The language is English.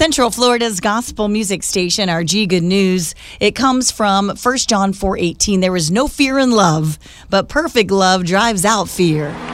Central Florida's gospel music station, our G Good News. It comes from 1 John 4:18. There is no fear in love, but perfect love drives out fear.